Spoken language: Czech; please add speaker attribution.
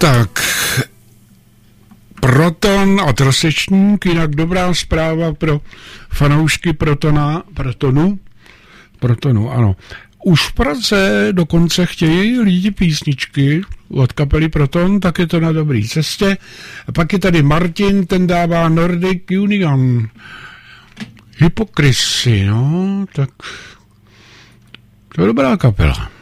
Speaker 1: Tak, Proton a Trosečník, jinak dobrá zpráva pro fanoušky Protonu, ano. Už v Praze dokonce chtějí lidi písničky od kapely Proton, tak je to na dobré cestě. A pak je tady Martin, ten dává Nordic Union. Hypokrisy, no, tak to je dobrá kapela.